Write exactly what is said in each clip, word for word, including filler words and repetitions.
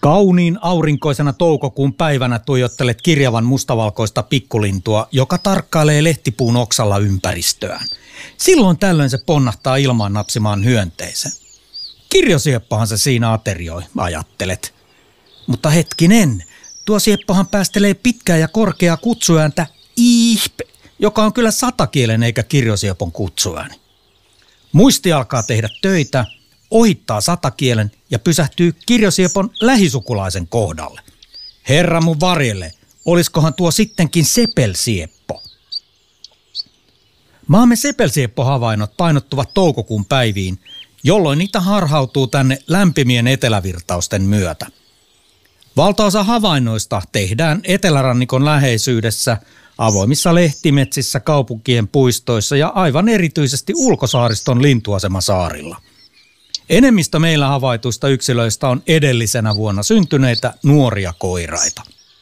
Kauniin aurinkoisena toukokuun päivänä tuijottelet kirjavan mustavalkoista pikkulintua, joka tarkkailee lehtipuun oksalla ympäristöään. Silloin tällöin se ponnahtaa ilmaan napsimaan hyönteisen. Kirjosieppohan se siinä aterioi, ajattelet. Mutta hetkinen, tuo sieppohan päästelee pitkää ja korkeaa kutsuääntä ihp, joka on kyllä satakielen eikä kirjosiepon kutsuääni. Muisti alkaa tehdä töitä, ohittaa satakielen ja pysähtyy kirjosiepon lähisukulaisen kohdalle. Herra mun varjelle, oliskohan tuo sittenkin sepelsieppo? Maamme sepelsieppo-havainnot painottuvat toukokuun päiviin, jolloin niitä harhautuu tänne lämpimien etelävirtausten myötä. Valtaosa havainnoista tehdään etelärannikon läheisyydessä, avoimissa lehtimetsissä, kaupunkien puistoissa ja aivan erityisesti ulkosaariston lintuasemasaarilla. Enemmistö meillä havaituista yksilöistä on edellisenä vuonna syntyneitä nuoria koiraita.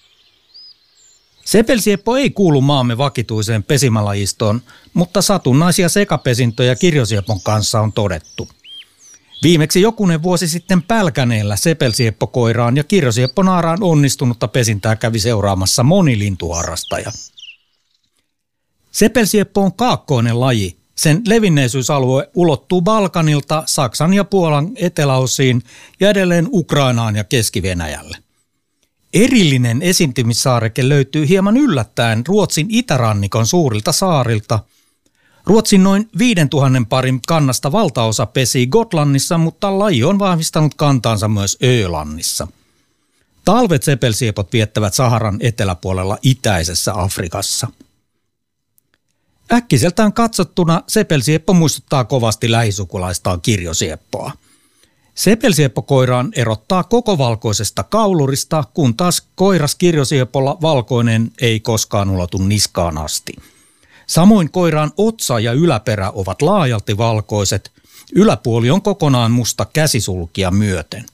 Sepelsieppo ei kuulu maamme vakituiseen pesimälajistoon, mutta satunnaisia sekapesintöjä kirjosiepon kanssa on todettu. Viimeksi jokunen vuosi sitten Pälkäneellä sepelsieppokoiraan ja kirjosiepponaaraan onnistunutta pesintää kävi seuraamassa moni lintuharrastaja. Sepelsieppo on kaakkoinen laji. Sen levinneisyysalue ulottuu Balkanilta Saksan ja Puolan eteläosiin ja edelleen Ukrainaan ja Keski-Venäjälle. Erillinen esiintymissaareke löytyy hieman yllättäen Ruotsin itärannikon suurilta saarilta. Ruotsin noin viidentuhannen parin kannasta valtaosa pesii Gotlannissa, mutta laji on vahvistanut kantaansa myös Öölannissa. Talvet sepelsiepot viettävät Saharan eteläpuolella itäisessä Afrikassa. Äkkiseltään katsottuna sepelsieppo muistuttaa kovasti lähisukulaistaan kirjosieppoa. Sepelsieppokoiraan erottaa koko valkoisesta kaulurista, kun taas koiras kirjosiepolla valkoinen ei koskaan ulotu niskaan asti. Samoin koiraan otsa ja yläperä ovat laajalti valkoiset, yläpuoli on kokonaan musta käsisulkia myöten.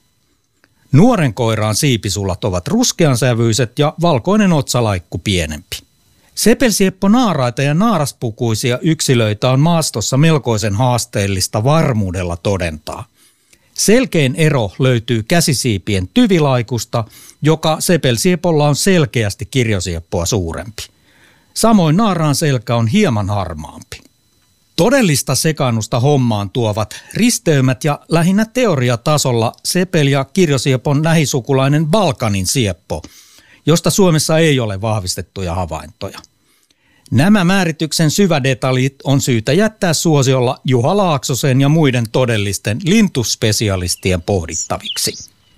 Nuoren koiraan siipisulat ovat ruskeansävyiset ja valkoinen otsalaikku pienempi. Sepelsieppo naaraita ja naaraspukuisia yksilöitä on maastossa melkoisen haasteellista varmuudella todentaa. Selkein ero löytyy käsisiipien tyvilaikusta, joka sepelsiepolla on selkeästi kirjosieppoa suurempi. Samoin naaraan selkä on hieman harmaampi. Todellista sekaannusta hommaan tuovat risteymät ja lähinnä teoriatasolla sepel- ja kirjosiepon lähisukulainen Balkanin sieppo, josta Suomessa ei ole vahvistettuja havaintoja. Nämä määrityksen syvädetaljit on syytä jättää suosiolla Juha Laaksosen ja muiden todellisten lintuspesialistien pohdittaviksi.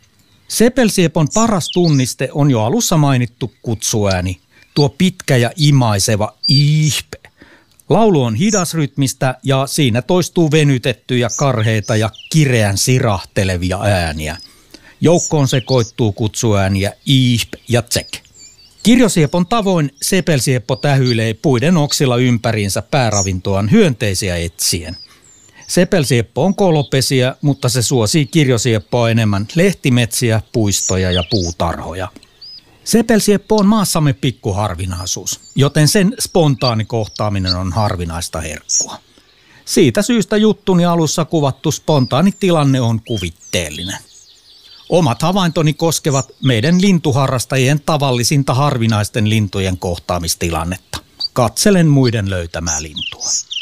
Sepelsiepon paras tunniste on jo alussa mainittu kutsuääni, tuo pitkä ja imaiseva ihpe. Laulu on hidasrytmistä ja siinä toistuu venytettyjä, karheita ja kireän sirahtelevia ääniä. Joukkoon sekoittuu kutsuääniä ihp ja tsek. Kirjosiepon tavoin sepelsieppo tähyilee puiden oksilla ympäriinsä pääravintoaan hyönteisiä etsien. Sepelsieppo on kolopesiä, mutta se suosii kirjosieppoa enemmän lehtimetsiä, puistoja ja puutarhoja. Sepelsieppo on maassamme pikkuharvinaisuus, joten sen spontaani kohtaaminen on harvinaista herkkua. Siitä syystä juttuni alussa kuvattu spontaani tilanne on kuvitteellinen. Omat havaintoni koskevat meidän lintuharrastajien tavallisinta harvinaisten lintujen kohtaamistilannetta. Katselen muiden löytämää lintua.